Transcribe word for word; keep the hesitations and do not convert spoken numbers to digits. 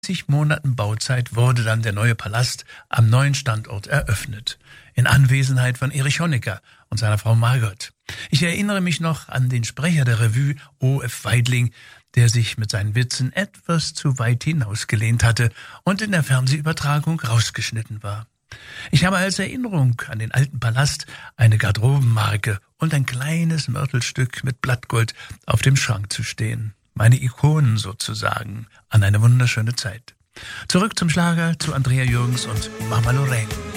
Monaten Bauzeit wurde dann der neue Palast am neuen Standort eröffnet. In Anwesenheit von Erich Honecker und seiner Frau Margot. Ich erinnere mich noch an den Sprecher der Revue, O F Weidling, der sich mit seinen Witzen etwas zu weit hinausgelehnt hatte und in der Fernsehübertragung rausgeschnitten war. Ich habe als Erinnerung an den alten Palast eine Garderobenmarke und ein kleines Mörtelstück mit Blattgold auf dem Schrank zu stehen. Meine Ikonen sozusagen an eine wunderschöne Zeit. Zurück zum Schlager, zu Andrea Jürgens und Mama Lorraine.